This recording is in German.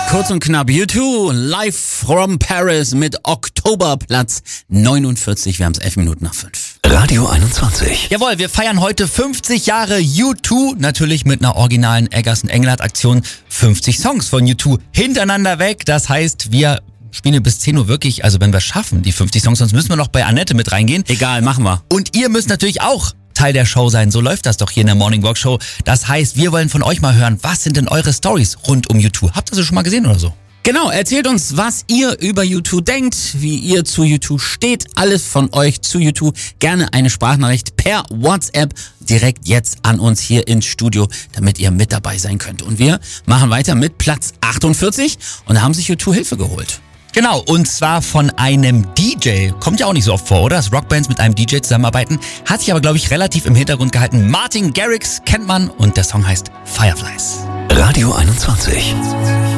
Kurz und knapp, U2, live from Paris mit Oktoberplatz 49. Wir haben es 11 Minuten nach 5. Radio 21. Jawohl, wir feiern heute 50 Jahre U2, natürlich mit einer originalen Eggerson-Engelhardt-Aktion. 50 Songs von U2 hintereinander weg. Das heißt, wir spielen bis 10 Uhr wirklich, also wenn wir schaffen, die 50 Songs, sonst müssen wir noch bei Annette mit reingehen. Egal, machen wir. Und ihr müsst natürlich auch Teil der Show sein. So läuft das doch hier in der Morning Walk Show. Das heißt, wir wollen von euch mal hören, was sind denn eure Stories rund um U2? Habt ihr sie schon mal gesehen oder so? Genau, erzählt uns, was ihr über U2 denkt, wie ihr zu U2 steht. Alles von euch zu U2. Gerne eine Sprachnachricht per WhatsApp direkt jetzt an uns hier ins Studio, damit ihr mit dabei sein könnt. Und wir machen weiter mit Platz 48 und da haben sich U2 Hilfe geholt. Genau, und zwar von einem DJ. Kommt ja auch nicht so oft vor, oder? Dass Rockbands mit einem DJ zusammenarbeiten. Hat sich aber, glaube ich, relativ im Hintergrund gehalten. Martin Garrix kennt man und der Song heißt Fireflies. Radio 21.